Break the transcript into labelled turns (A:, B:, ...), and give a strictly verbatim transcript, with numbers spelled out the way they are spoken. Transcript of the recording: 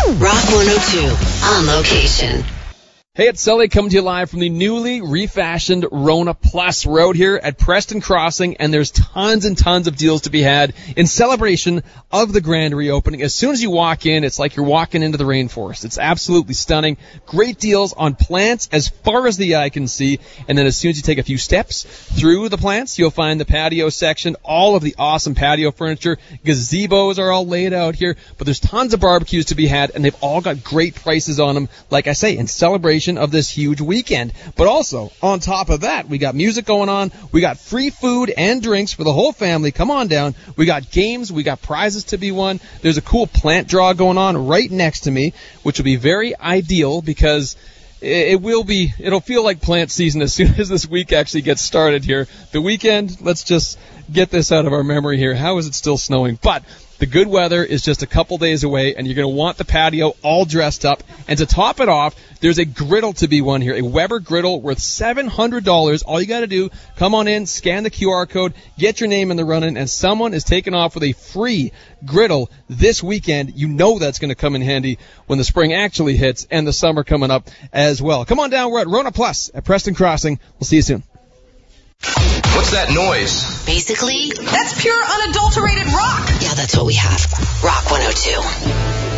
A: Rock one oh two, on location.
B: Hey, it's Sully coming to you live from the newly refashioned Rona Plus. We're out here at Preston Crossing, and there's tons and tons of deals to be had in celebration of the grand reopening. As soon as you walk in, it's like you're walking into the rainforest. It's absolutely stunning. Great deals on plants as far as the eye can see. And then as soon as you take a few steps through the plants, you'll find the patio section, all of the awesome patio furniture. Gazebos are all laid out here, but there's tons of barbecues to be had, and they've all got great prices on them, like I say, in celebration of this huge weekend. But also, on top of that, we got music going on. We got free food and drinks for the whole family. Come on down. We got games. We got prizes to be won. There's a cool plant draw going on right next to me, which will be very ideal because it will be, it'll feel like plant season as soon as this week actually gets started here. The weekend, let's just get this out of our memory here. How is it still snowing? But the good weather is just a couple days away, and you're going to want the patio all dressed up. And to top it off, there's a griddle to be won here, a Weber griddle worth seven hundred dollars. All you got to do, come on in, scan the Q R code, get your name in the running, and someone is taking off with a free griddle this weekend. You know that's going to come in handy when the spring actually hits and the summer coming up as well. Come on down. We're at Rona Plus at Preston Crossing. We'll see you soon.
C: What's that noise?
A: Basically,
D: that's pure unadulterated rock.
A: Yeah, that's what we have. Rock one oh two.